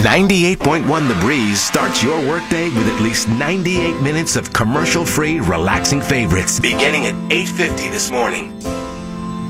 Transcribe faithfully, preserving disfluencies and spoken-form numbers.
ninety-eight point one The Breeze starts your workday with at least ninety-eight minutes of commercial-free, relaxing favorites beginning at eight fifty this morning.